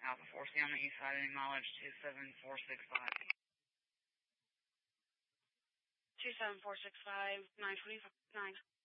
Alpha 4C on the east side, any mileage 27465. 27465, 929.